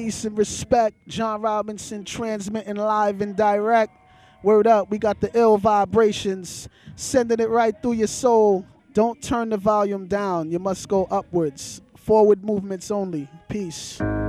Peace and respect. John Robinson transmitting live and direct. Word up, we got the ill vibrations, sending it right through your soul. Don't turn the volume down. You must go upwards. Forward movements only. Peace.